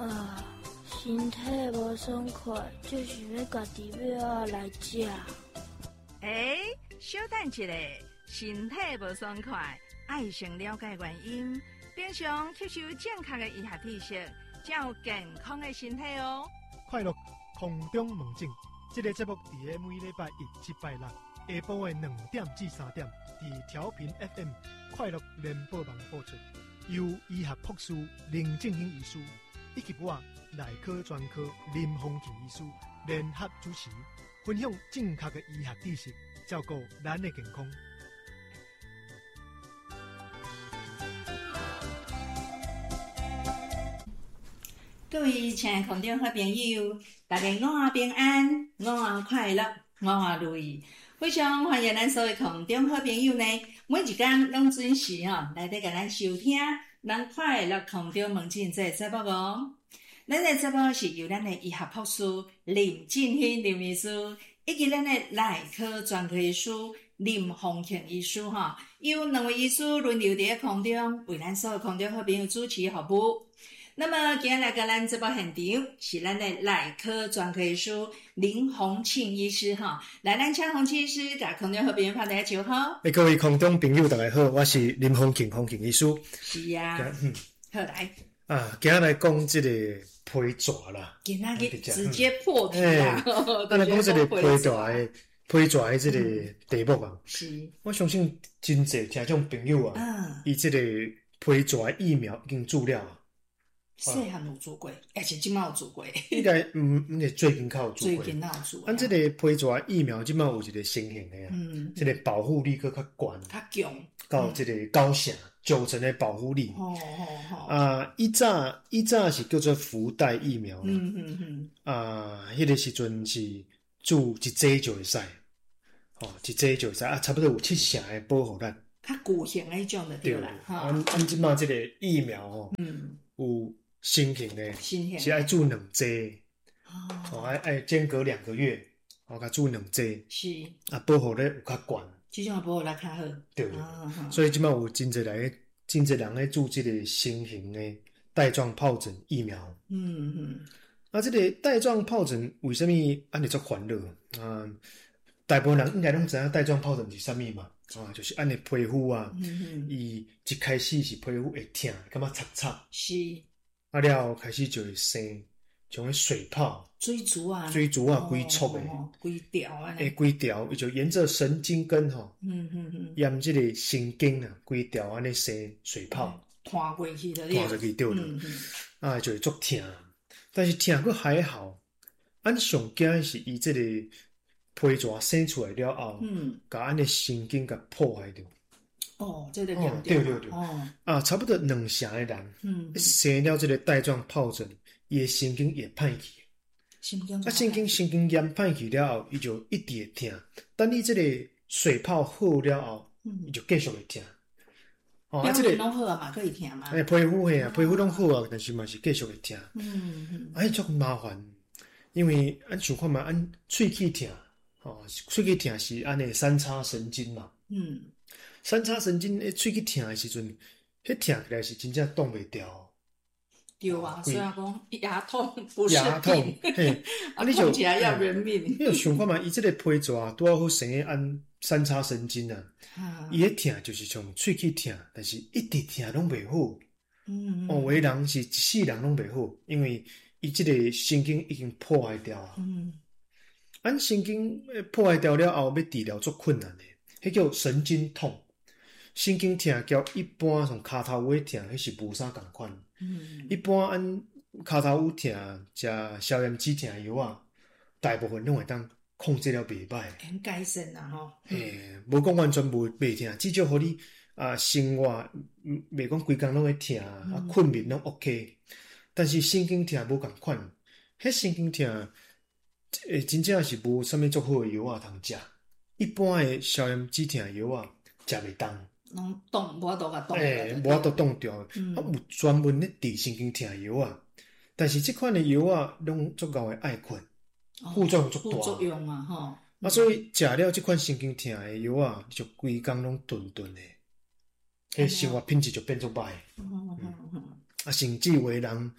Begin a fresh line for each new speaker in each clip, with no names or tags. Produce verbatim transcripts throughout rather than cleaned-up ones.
啊，身体无爽快，就想要家己要来食。
哎，小等一下，身体无爽快，爱先了解原因，平常吸收正确的医学知识，才有健康的身体哦。
快乐空中门诊，这个节目伫个每礼拜一、七、拜六下晡的两点至三点，伫调频 F M 快乐联播网播出，由医学博士林正英医师以及我内科专科林丰庆医师联合主持，分享正确的医学知识，照顾咱的健康。
各位亲爱的空中好朋友，大家午安平安，午安快乐，午安如意。非常欢迎咱所有空中好朋友呢，每一天拢准时吼来得甲咱收听咱快乐空中门诊这个节目哦。咱的节目是由咱的医学博士林正英林医师，以及咱的内科专科医师林丰庆医师吼，由两位医师轮流伫个空中为咱所有空中好朋友主持服务。那么今日来到咱这部现场是咱的内科专科医师林丰庆医师哈，来咱请丰庆医师甲空中好朋友拍大家招呼。
诶，各位空中朋友大家好，我是林丰庆丰庆医师。
是啊，嗯，好来
啊，今日来讲这个批蛇啦，
今日直接破题啦。
咱来讲这个批蛇的批蛇的这个题目啊，
是，
我相信真侪听众朋友啊，伊、嗯、这个批蛇的疫苗已经注了啊。
细汉有做过，而且即摆有做过。
应该嗯，毋是最近较有做过。
最近较有做。
咱即个批蛇疫苗即摆有一个新型的啊，嗯，即个保护力佫较悬，
较强，
到即个高成九成的保护力。
哦哦哦。啊，
以早以早是叫做福袋疫苗啦。
嗯嗯嗯。啊，
迄个时阵是注一剂就会使，哦，一剂就会使啊，差不多有七成的保护力。
较固型的迄种就对啦。
对，咱咱即摆即个疫苗吼，嗯，有。新型的，是爱注两剂，哦，爱爱间隔两个月，哦，甲注两剂，
是
啊，保护力有较悬，
即种保护力较好，
对对，所以即摆有真侪人，真侪人咧注即个新型的带状疱疹疫苗，嗯嗯，啊，即个带状疱疹为什么安尼做烦恼啊？大部分人应该拢知影带状疱疹是啥物嘛，啊，就是安尼皮肤啊，伊一开始是皮肤会痛，感觉擦擦，
是。
啊了后开始就会生像迄水泡、
水珠啊、
水珠啊，规撮诶，
规条啊，
诶，规条，伊就沿着神经根吼，嗯嗯嗯，沿即个神经啊，规条安尼生水泡，
拖过去的，
拖过去对了，啊，就会足痛，但是痛佫还好，咱上惊是伊即个皮蛇生出来了后，嗯，甲咱诶神经甲破坏掉。
哦，这个
哦，对对对，哦，啊，差不多两成的人，嗯，生了这个带状疱疹，伊的神经也歹去，
神经
啊，神经神经炎歹去了后，伊就一直会痛。等你这个水泡好了后，嗯，伊就继续会痛。
哦，啊，这个拢好啊嘛，可以痛嘛。
哎，皮肤嘿啊，皮肤拢好啊，但是嘛是继续会痛。嗯嗯，哎，足麻烦，因为按想看嘛，按喙齿痛，哦，喙齿痛是按那三叉神经嘛，嗯。三叉神经诶，喙齿痛诶时阵，迄痛起来是真正挡袂掉。
对啊，虽然讲牙痛不是
牙痛，嘿，
啊，你痛起来要人命。
你有想看嘛？伊即个皮蛇拄好好生诶按三叉神经啊，伊迄痛就是像喙齿痛，但是一直痛拢袂好。嗯，哦，有诶人是一世人拢袂好，因为伊即个神经已经破坏掉啊。嗯，按神经破坏掉了后，要治疗足困难诶，迄叫神经痛。神经痛交一般从骹头尾痛，迄是无啥共款。嗯，一般按骹头尾痛，食消炎止痛药啊，大部分拢会当控制了袂歹。
很改善啦吼。
嘿，无讲完全无袂痛，至少互你啊生活，袂讲规工拢会痛啊，困眠拢 OK。但是神经痛无共款，迄神经痛，诶，真正是无啥物足好诶药啊通食。一般诶消炎止痛药啊，食袂当。
拢冻，无法度甲冻。
诶，无法度冻掉。啊，有专门咧治神经痛药啊，但是即款诶药啊，拢足够诶爱困，副作用足大。
副作用嘛，吼。
啊，所以食了即款神经痛诶药啊，你就规工拢顿顿诶，迄生活品质就变足歹。嗯嗯嗯。啊，甚至有诶人，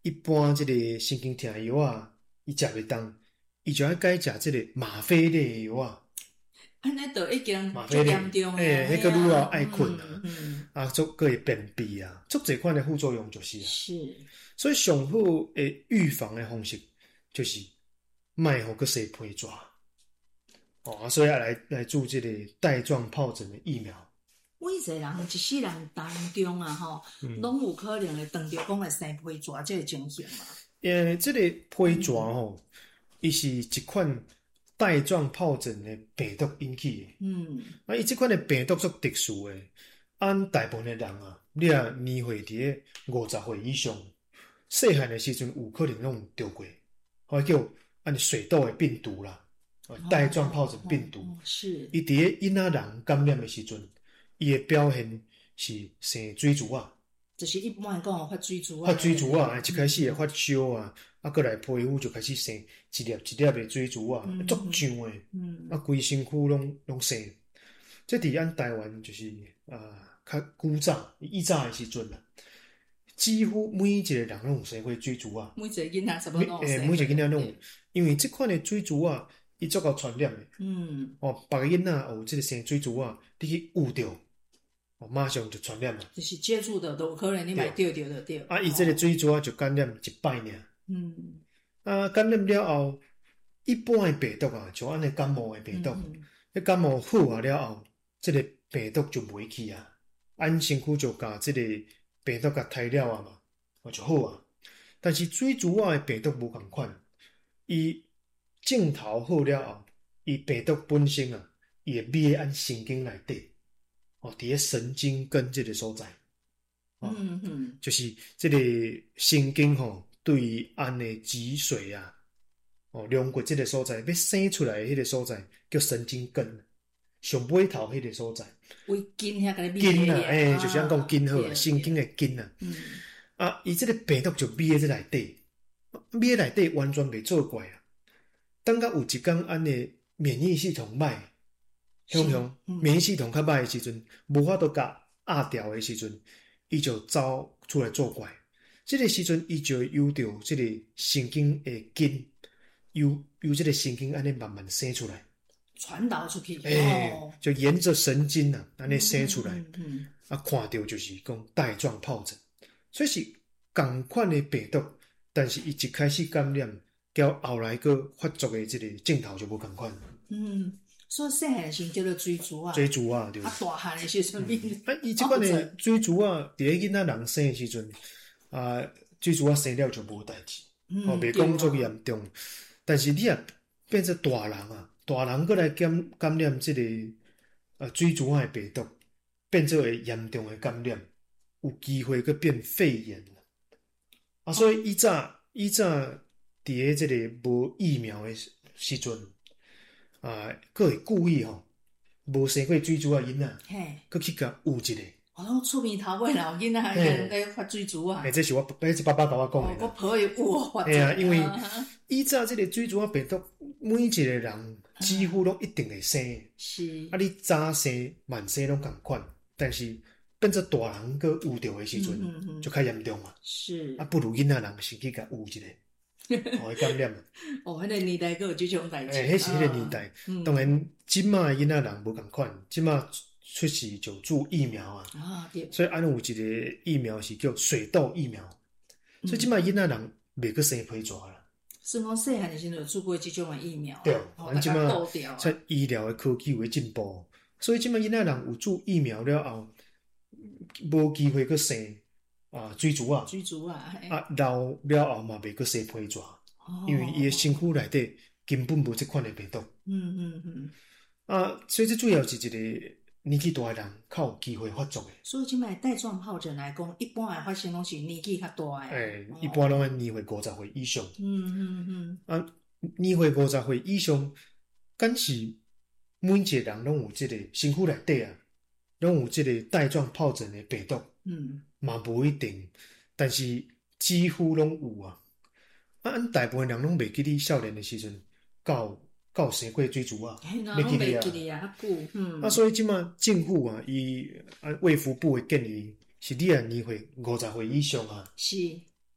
一般即个神经痛药啊，伊食袂当，伊就爱改食即个吗啡类药啊。
安尼就已经足
吗啡类，
严重
诶，
诶，
迄个愈老爱困啊，
嗯嗯，
啊，足个会便秘啊，足侪款的副作用就是啊。
是，
所以上好诶预防的方式就是卖互个生皮蛇。哦，所以要来来注这个带状疱疹的疫苗。
每一个人一世人当中啊，吼，拢、嗯、有可能会碰到讲会生皮蛇这个情形嘛。
诶，这个皮蛇吼，伊、嗯、是一款带状疱疹的病毒引起的。嗯，啊，伊这款的病毒足特殊的，按大部分的人啊，你啊年岁伫咧五十岁以上，细汉的时阵有可能拢得过，或叫按水痘的病毒啦。带状疱疹病毒，
哦哦、是
伊伫咧囡仔人感染的时阵，伊的表现是生水珠啊，
就是一般讲发水珠啊，
发水珠啊，一开始会发烧啊，啊，过来皮肤就开始生一粒一粒的水珠啊，足胀的，啊，规身躯拢拢生。这伫咱台湾就是啊，较古早以早的时阵啦，几乎每一个人拢有生过水珠啊，
每一个囡仔差不多
诶，每一个囡仔拢有，因为这款的水珠啊。伊足够传染的，嗯，哦，别个囡仔有即个生水珠啊，你去捂着，哦，马上就传染了。
就是接触的都可能你买丢丢的丢。
啊，伊即个水珠啊就感染一摆尔。嗯。啊，感染了后，一般的病毒啊，像安尼感冒的病毒，迄、嗯、感冒好啊了后，即、這个病毒就袂去啊，咱身躯就甲即个病毒甲杀了啊嘛，哦就好啊。但是水珠啊的病毒无共款，伊。镜头好了后，伊病毒本身啊，伊会灭按神经内底，哦，伫咧神经根这个所在，哦、嗯嗯，就是这个神经吼、哦，对于按的脊髓啊，哦，量过这个所在要生出来的迄个所在叫神经根，上尾头迄个所在，
为筋遐个
筋啊，诶、欸，就是咱讲筋好啊，神经的筋啊，嗯，啊，伊这个病毒就灭在内底，灭内底完全袂做怪啊。等到有一天，咱的免疫系统歹，向向免疫系统较歹的时阵，无法度甲压掉的时阵，伊就走出来作怪。这个时阵，伊就会由着这个神经的筋，由由这个神经安尼慢慢生出来，
传导出去，
诶、欸哦，就沿着神经啊，安尼生出来，嗯嗯嗯、啊，看到就是讲带状疱疹，所以是同款的病毒，但是伊一开始感染。到后来个发作的这个镜头就无共款。
嗯，所以细汉时叫做水珠啊。
水珠啊，对。
啊，大汉的时阵变。
啊，伊即款的水珠啊，伫咧囡仔人生的时阵，啊，水珠啊生了就无代志，哦，袂讲足严重。但是你啊变成大人啊，大人过来感感染即、這个啊水珠啊的病毒，变做会严重的感染，有机会去变肺炎啊，所以以早以早。伫咧即个无疫苗的时阵，啊，佫会故意吼，无生过水珠啊囡仔，嘿，佫去甲捂一个。
哦，厝边头尾老囡仔还人在发水珠啊！
诶，这是我，这是爸爸甲我讲的。
我婆会捂我。
哎呀，因为以早即个水珠啊病毒，每一个人几乎拢一定会生。是。啊，你早生、晚生拢共款，但是变做大人佫捂着的时阵，嗯嗯嗯就较严重嘛。是。啊，不如囡仔人先去甲捂一个。哦，感染
哦，迄个年代佫有即种代志。
诶，迄是迄个年代。嗯、当然，即马囡仔人无共款，即马出世就注疫苗啊。啊，对。所以，安有一个疫苗是叫水痘疫苗，嗯、所以即马囡仔人袂佫生皮蛇啦。
算讲细汉的时阵有做过即种的疫苗。
对，咱即马在医疗的科技有进步，所以即马囡仔人有注疫苗了后，无机会佫生。啊，水珠啊，
水珠啊，
啊，老了后嘛袂佫生皮蛇，哦、因为伊的身躯内底根本无即款的病毒。嗯嗯嗯。啊，所以这主要是一个年纪大的人较有机会发作的。
所以即摆带状疱疹来讲，一般会发生拢是年纪较大的。
诶、欸，哦、一般拢年岁五十岁以上。嗯嗯嗯。啊，年岁五十岁以上，敢是每一个人拢有即个身躯内底啊，拢有即个带状疱疹的病毒。嗯。嘛无一定，但是几乎拢有啊。啊，咱大部分人拢袂记你少年的时阵，到到生过水珠啊，
袂记哩啊，啊久。嗯。
啊，所以即马政府啊，伊啊卫福部的建议是，你啊年岁五十岁以上啊，
是，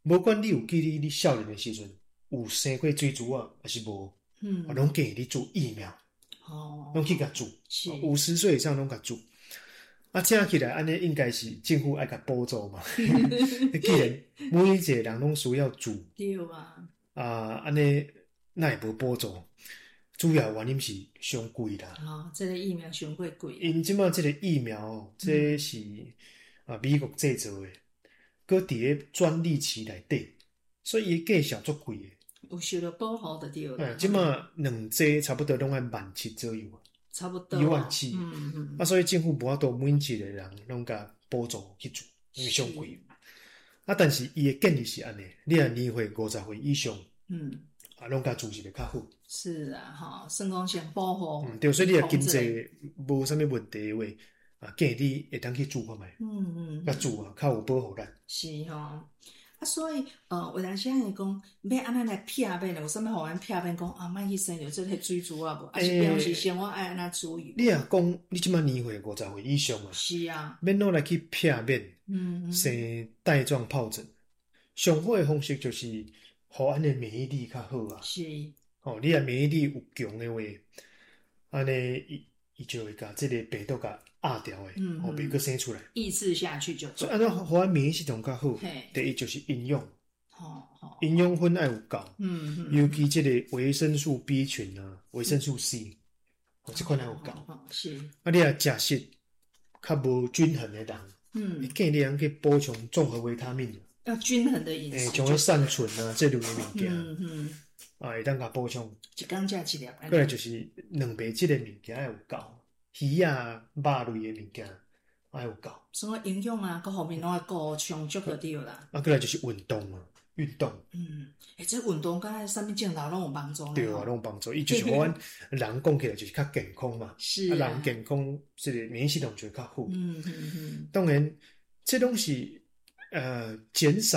无管你有记你你少年的时阵有生过水珠啊，还是无，嗯，拢建议你做疫苗，哦，拢去甲做，五十岁以上拢甲做。啊，听起来安尼应该是政府爱甲补助嘛？既然每一个人拢需要做，
对啊，
啊，安尼那也无补助，主要原因是伤贵啦。
哦，这个疫苗伤过贵。
因即马这个疫苗，这是、嗯、啊美国制造的，搁伫咧专利期内底，所以伊价钱足贵的。
有受到保护就对了。
嗯，即马两剂差不多拢爱万七左右啊。
差不多
一万七，
嗯嗯，
啊，所以政府无法度每一个人拢甲补助去做，因为伤贵。啊，但是伊的建议是安尼，你若年岁五十岁以上，嗯，啊，拢甲做是会较好。
是啊，哈，算讲先保护。
嗯，对，所以你若经济无啥物问题的话，啊，建议你会当去做看卖。嗯嗯，甲做啊，较有保护咱。
是吼。啊，所以呃，有当时会讲，要安怎来避免？有啥物互咱避免讲啊，莫去生着即个水珠啊无？啊是表示生活爱安怎注意？
你若讲你即摆年岁五十岁以上啊，
是啊，
免攞来去避免，嗯，生带状疱疹。上好的方式就是，互咱的免疫力较好啊。
是。
哦，你若免疫力有强的话，安尼伊伊就会甲即个病毒甲压掉诶，嗯，哦，袂阁生出来，
抑制下去就。
所以安怎互咱免疫系统较好，第一就是营养，哦哦，营养分爱有够，嗯嗯，尤其即个维生素 B 群啊，维生素 C， 哦，即款爱有够，
是。
啊，你若食食较无均衡的人，嗯，建议你通去补充综合维他命，
要均衡的饮食，
诶，像迄善存啊，这类的物件，嗯嗯，啊，会当甲补充，
一工食一粒，
过来就是两白即个物件爱有够。鱼啊、肉类的物件爱有够，
所以营养啊，各方面拢爱顾充足就对啦。
啊，过来就是运动啊，运动。
嗯，诶、欸，这运动敢若啥物镜头拢有帮助。
对啊，拢有帮助。伊就是互阮人讲起来就是较健康嘛。
是
啊，人健康，这个免疫系统就会较好。
嗯嗯嗯。
当然，这拢是呃减少。